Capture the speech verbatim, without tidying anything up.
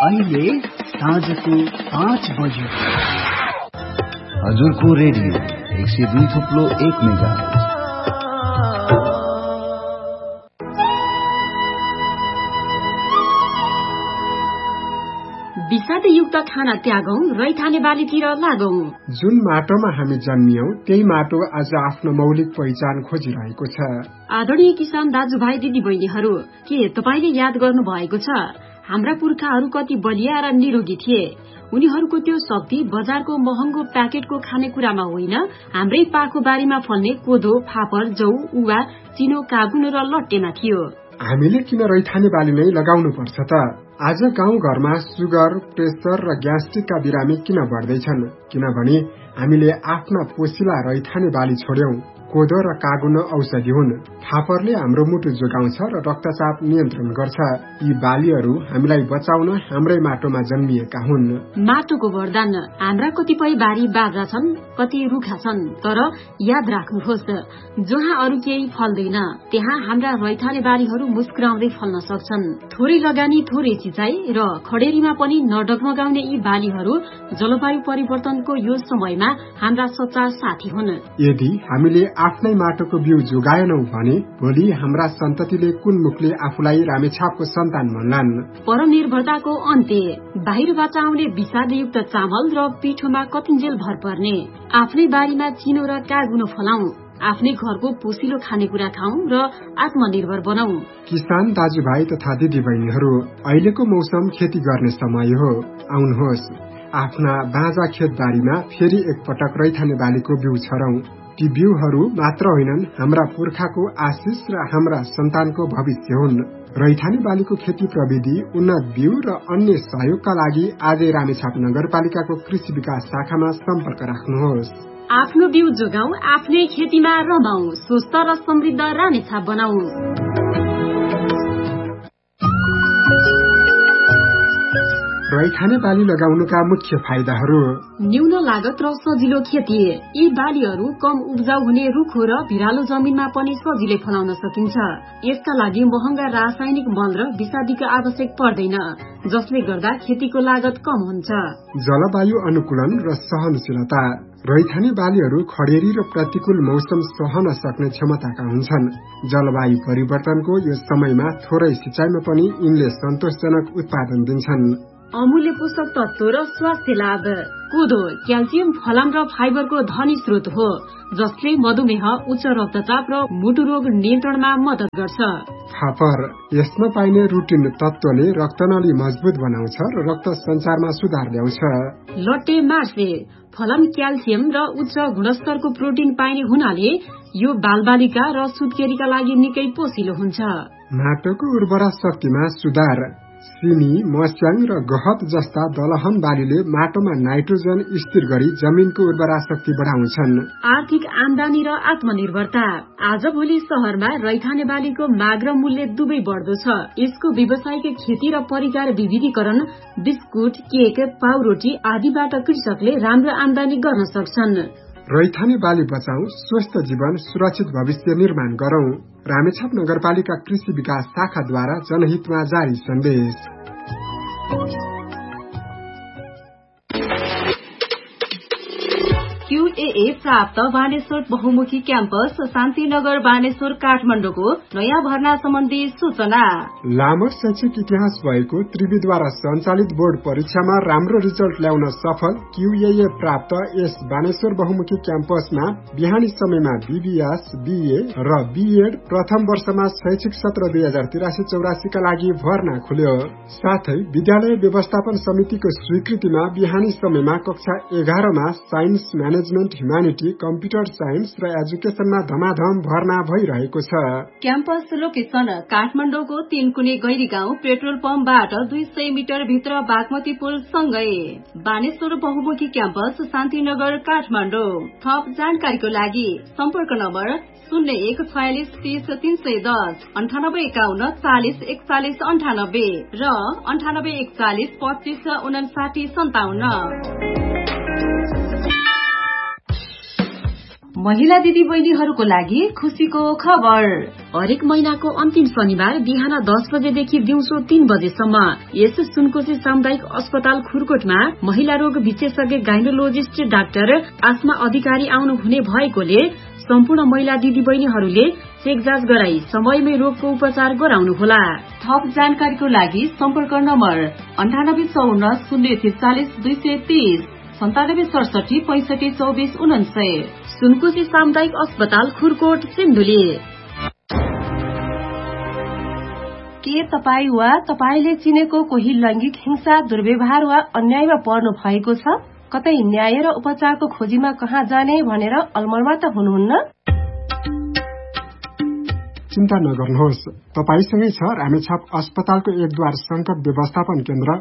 अहिले साँझको पाँच बज्यो। हजुरको रेडियो एक सय दुई थुप्लो एक मेगा। विषादयुक्त खाना त्यागौं, रैथाने बालीतिर लागौं। जुन माटोमा हामी जन्मियौं त्यही माटो आज आफ्नो मौलिक पहिचान खोजिरहेको छ। आदरणीय किसान दाजुभाइ दिदी बहिनीहरू, के तपाईले याद गर्नु भएको छ हाम्रा पुर्खाहरू कति बलिया र निरोगी थिए? उनीहरूको त्यो शक्ति बजारको महँगो प्याकेटको खानेकुरामा होइन, हाम्रै पाखो बारीमा फल्ने कोदो, फापर, जौ, उवा, चिनो, काबुनो र लट्टेमा थियो। हामीले किन रैथाने बाली नै लगाउनु पर्छ त? आज गाउँ घरमा सुगर, प्रेसर र ग्यास्ट्रिकका बिरामी किन बढ्दैछन्? किनभने हामीले आफ्ना पोसिला रैथाने बाली छोड्यौं। कोदो र कागुनो औषधि हुन्। फापरले हाम्रो मुटु जोगाउँछ र रक्तचाप नियन्त्रण गर्छ। यी बालीहरू हामीलाई बचाउन हाम्रै माटोमा जन्मिएका हुन्। माटोको वरदान। हाम्रा कतिपय बारी बाजा छन्, कति रुखा छन्, तर याद राख्नुहोस्, जहाँ अरू केही फल्दैन त्यहाँ हाम्रा रैथाने बालीहरू मुस्कुराउँदै फल्न सक्छन्। थोरै लगानी, थोरै सिँचाइ र खडेरीमा पनि नडगमगाउने यी बालीहरू जलवायु परिवर्तनको यो समयमा हाम्रा सच्चा साथी हुन्। यदि हामीले आफ्नै माटोको बिउ जोगाएनौ भने भोलि हाम्रा सन्ततिले कुन मुखले आफूलाई रामेछापको सन्तान भन्लान्? परनिर्भरताको अन्त्य। बाहिरबाट आउने विषादयुक्त चामल र पिठोमा कतिन्जेल भर पर्ने। आफ्नै बारीमा चिनो र कागुनो फलाऊ, आफ्नै घरको पोसिलो खानेकुरा खाऊ र आत्मनिर्भर बनाऊ। किसान दाजुभाइ तथा दिदी बहिनीहरू, अहिलेको मौसम खेती गर्ने समय हो। आउनुहोस्, आफ्ना बाँझा खेतबारीमा फेरि एकपटक रैथाने बालीको बिउ छरौं। ती बिउहरू मात्र होइनन्, हाम्रा पुर्खाको आशिष र हाम्रा सन्तानको भविष्य हुन्। रैथाने बालीको खेती प्रविधि, उन्नत बिउ र अन्य सहयोगका लागि आजै रामेछाप नगरपालिकाको कृषि विकास शाखामा सम्पर्क राख्नुहोस्। आफ्नो बिउ जोगाऊ, आफ्नै खेतीमा रमाऊ, स्वस्थ र समृद्ध रामेछाप बनाऊ। रैथाने बाली लगाउनुका मुख्य फाइदाहरू। न्यून लागत र सजिलो खेती। यी बालीहरू कम उब्जाउ हुने रुखो र भिरालो जमिनमा पनि सजिलै फलाउन सकिन्छ। यसका लागि महँगा रासायनिक मल र विषादीको आवश्यक पर्दैन, जसले गर्दा खेतीको लागत कम हुन्छ। जलवायु अनुकूलन र सहनशीलता। रैथाने बालीहरू खडेरी र प्रतिकूल मौसम सहन सक्ने क्षमताका हुन्छन्। जलवायु परिवर्तनको यो समयमा थोरै सिँचाइमा पनि यिनले सन्तोषजनक उत्पादन दिन्छन्। अमूल्य पोषक तत्व र स्वास्थ्य लाभ। कोदो क्याल्सियम, फलाम र फाइबरको धनी स्रोत हो, जसले मधुमेह, उच्च रक्तचाप र मुटु रोग नियन्त्रणमा मद्दत गर्छ। फापर यसमा पाइने रुटिन तत्वले रक्तनली मजबुत बनाउँछ र रक्त सञ्चारमा सुधार ल्याउँछ। लट्टे मार्से फलाम क्याल्सियम र उच्च गुणस्तरको प्रोटिन पाइने हुनाले यो बालबालिका र सुत्केरीका लागि निकै पोसिलो हुन्छ। माटोको उर्वरा शक्तिमा सुधार। सिमी, मस्याङ र गहत जस्ता दलहन बालीले माटोमा नाइट्रोजन स्थिर गरी जमिनको उर्वरा शक्ति बढाउँछन्। आर्थिक आमदानी र आत्मनिर्भरता। आजभोलि शहरमा रैथाने बालीको माग र मूल्य दुवै बढ्दो छ। यसको व्यावसायिक खेती र परिकार विविधीकरण, बिस्कुट, केक, पाउरोटी आदिबाट कृषकले राम्रो आमदानी गर्न सक्छन्। रैथाने बाली बचाऊ, स्वस्थ जीवन, सुरक्षित भविष्य निर्माण गरौं। रामेछाप नगरपालिका कृषि विकास शाखाद्वारा जनहितमा जारी सन्देश। क्यूएए प्राप्त बानेश्वर बहुमुखी क्याम्पस शान्तिनगर बानेश्वर काठमाडौँको नयाँ भर्ना सम्बन्धी सूचना। लामो शैक्षिक इतिहास भएको त्रिवीद्वारा सञ्चालित बोर्ड परीक्षामा राम्रो रिजल्ट ल्याउन सफल क्यूएए प्राप्त यस बानेश्वर बहुमुखी क्याम्पसमा बिहानी समयमा बीबीएस, बीए र बीएड प्रथम वर्षमा शैक्षिक सत्र दुई हजार तिरासी चौरासी का लागि भर्ना खुल्यो। साथै विद्यालय व्यवस्थापन समितिको स्वीकृतिमा बिहानी समयमा कक्षा एघारमा साइन्स, म्यानेजमेन्ट, ह्युमानिटी, कम्प्युटर साइन्स र एजुकेशनमा धमाधम भर्ना भइरहेको छ। क्याम्पस लोकेसन काठमाडौँको तीनकुने गैरी गाउँ पेट्रोल पम्पबाट दुई सय मिटर भित्र बागमती पुल सँगै। बानेश्वर बहुमुखी क्याम्पस शान्तिनगर काठमाडौँ। थप जानकारीको लागि सम्पर्क नम्बर शून्य एक छयालिस तीस तीन सय दस, अन्ठानब्बे एकाउन्न चालिस एकचालिस अन्ठानब्बे र अन्ठानब्बे एकचालिस पच्चिस उनासाठी सन्ताउन्न। महिला दिदी बहिनीहरूको लागि खुसीको खबर। हरेक महिनाको अन्तिम शनिबार बिहान दस बजेदेखि दिउँसो तीन बजेसम्म यस सुनकोशी सामुदायिक अस्पताल खुरकोटमा महिला रोग विशेषज्ञ गाइनोलोजिस्ट डाक्टर आस्मा अधिकारी आउनु हुने भएकोले सम्पूर्ण महिला दिदी बहिनीहरूले चेक जाँच गराई समयमै रोगको उपचार गराउनुहोला। थप जानकारीको लागि सम्पर्क नम्बर अन्ठानब्बे चौन्न शून्य त्रिचालिस दुई सय तीस सन्तानब्बे सडसठी पैंसठी चौबिस उन्सय। सुनकोशी सामुदायिक अस्पताल खुरकोट सिन्धुली। के तपाईँ वा तपाईले चिनेको कोही लैंगिक हिंसा, दुर्व्यवहार वा अन्यायमा पर्नु भएको छ? कतै न्याय र उपचारको खोजीमा कहाँ जाने भनेर अलमलमा त हुनुहुन्न? चिन्ता नगर्नुहोस्, तपाईसँगै छ रामेछाप अस्पतालको एक द्वार संकट व्यवस्थापन केन्द्र